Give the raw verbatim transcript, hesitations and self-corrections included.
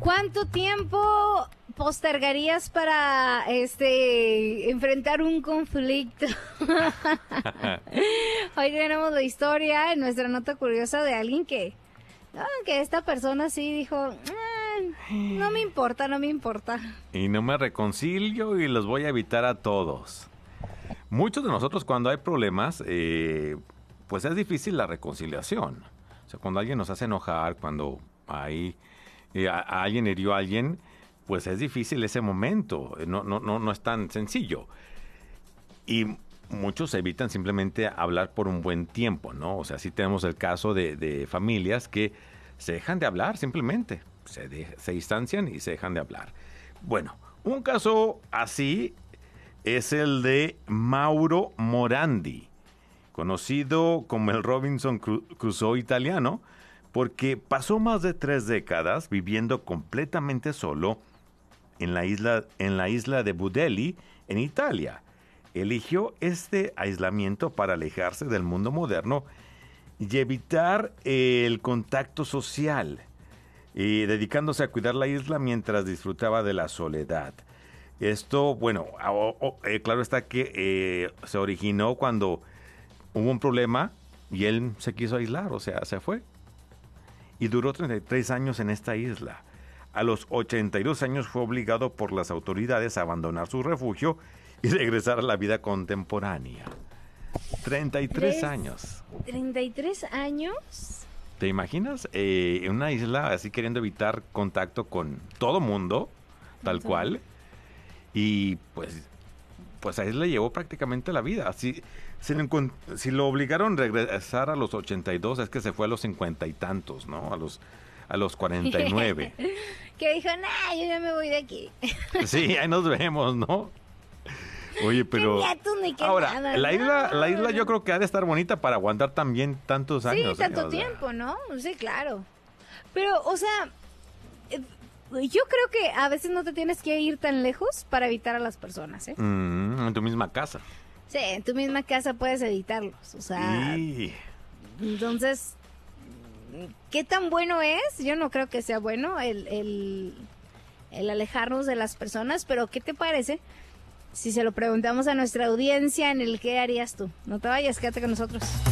¿Cuánto tiempo postergarías para este enfrentar un conflicto? Hoy tenemos la historia en nuestra nota curiosa de alguien que, no, que esta persona sí dijo, ah, no me importa, no me importa. Y no me reconcilio y los voy a evitar a todos. Muchos de nosotros cuando hay problemas, eh, pues es difícil la reconciliación. O sea, cuando alguien nos hace enojar, cuando hay, eh, a, a alguien hirió a alguien, pues es difícil ese momento. No, no, no, no es tan sencillo. Y muchos evitan simplemente hablar por un buen tiempo, ¿no? O sea, sí tenemos el caso de, de familias que se dejan de hablar simplemente. Se, de, se distancian y se dejan de hablar. Bueno, un caso así es el de Mauro Morandi, conocido como el Robinson Crusoe italiano, porque pasó más de tres décadas viviendo completamente solo en la isla, en la isla de Budeli, en Italia. Eligió este aislamiento para alejarse del mundo moderno y evitar el contacto social, y dedicándose a cuidar la isla mientras disfrutaba de la soledad. Esto, bueno, oh, oh, eh, claro está que eh, se originó cuando hubo un problema y él se quiso aislar, o sea, se fue. Y duró treinta y tres años en esta isla. A los ochenta y dos años fue obligado por las autoridades a abandonar su refugio y regresar a la vida contemporánea. treinta y tres años. ¿treinta y tres años? ¿Te imaginas? Eh, en una isla así queriendo evitar contacto con todo mundo, tal Entonces. cual. Y pues, pues a él le llevó prácticamente la vida. Si, si, lo, si lo obligaron a regresar a los ochenta y dos, es que se fue a los cincuenta y tantos, ¿no? A los, a los cuarenta y nueve. Que dijo, nah, yo ya me voy de aquí. Sí, ahí nos vemos, ¿no? Oye, pero ahora, nada, la isla, no. la isla yo creo que ha de estar bonita para aguantar también tantos años. Sí, tanto ¿eh? tiempo, sea. ¿no? Sí, claro. Pero, o sea, yo creo que a veces no te tienes que ir tan lejos para evitar a las personas, ¿eh? Mm, en tu misma casa. Sí, en tu misma casa puedes evitarlos, o sea... Sí. Entonces, ¿qué tan bueno es? Yo no creo que sea bueno el, el, el alejarnos de las personas, pero ¿qué te parece si se lo preguntamos a nuestra audiencia en el qué harías tú? No te vayas, quédate con nosotros.